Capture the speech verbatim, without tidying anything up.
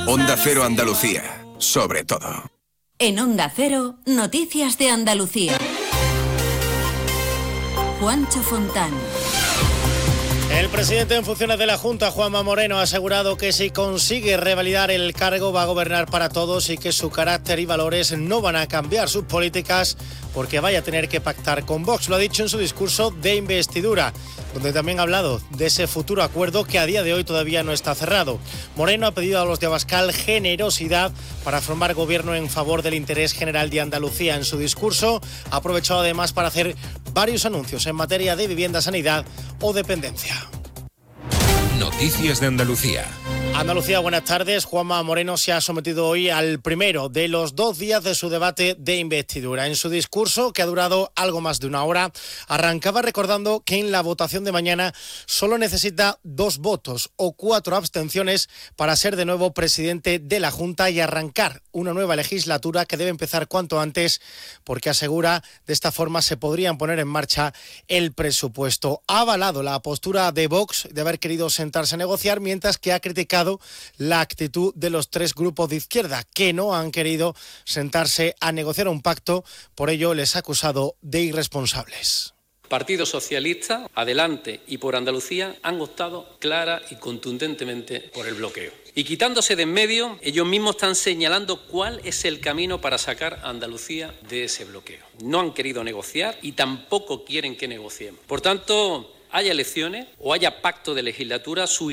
Onda Cero Andalucía, sobre todo. En Onda Cero, noticias de Andalucía. Juancho Fontán. El presidente en funciones de la Junta, Juanma Moreno, ha asegurado que si consigue revalidar el cargo va a gobernar para todos y que su carácter y valores no van a cambiar sus políticas porque vaya a tener que pactar con Vox. Lo ha dicho en su discurso de investidura, donde también ha hablado de ese futuro acuerdo que a día de hoy todavía no está cerrado. Moreno ha pedido a los de Abascal generosidad para formar gobierno en favor del interés general de Andalucía. En su discurso ha aprovechado además para hacer varios anuncios en materia de vivienda, sanidad o dependencia. Noticias de Andalucía. Andalucía, buenas tardes. Juanma Moreno se ha sometido hoy al primero de los dos días de su debate de investidura. En su discurso, que ha durado algo más de una hora, arrancaba recordando que en la votación de mañana solo necesita dos votos o cuatro abstenciones para ser de nuevo presidente de la Junta y arrancar una nueva legislatura que debe empezar cuanto antes, porque asegura de esta forma se podrían poner en marcha el presupuesto. Ha avalado la postura de Vox de haber querido sentarse a negociar, mientras que ha criticado la actitud de los tres grupos de izquierda que no han querido sentarse a negociar un pacto. Por ello les ha acusado de irresponsables. Partido Socialista, Adelante y por Andalucía han optado clara y contundentemente por el bloqueo. Y quitándose de en medio, ellos mismos están señalando cuál es el camino para sacar a Andalucía de ese bloqueo. No han querido negociar y tampoco quieren que negociemos. Por tanto, haya elecciones o haya pacto de legislatura, su